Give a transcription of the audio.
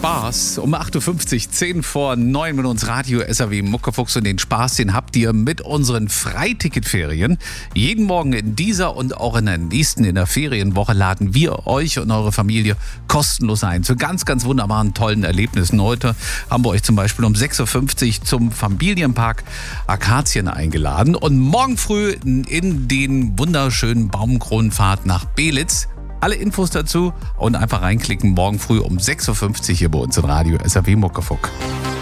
Spaß. Um 8.50 Uhr, 10 vor 9 mit uns Radio SAW Muckefuchs, und den Spaß, den habt ihr mit unseren Freiticketferien. Jeden Morgen in dieser und auch in der nächsten, in der Ferienwoche, laden wir euch und eure Familie kostenlos ein zu ganz, ganz wunderbaren, tollen Erlebnissen. Heute haben wir euch zum Beispiel um 6.50 Uhr zum Familienpark Akazien eingeladen und morgen früh in den wunderschönen Baumkronenpfad nach Belitz. Alle Infos dazu und einfach reinklicken morgen früh um 6.50 Uhr hier bei uns in Radio SAW Muckefuck.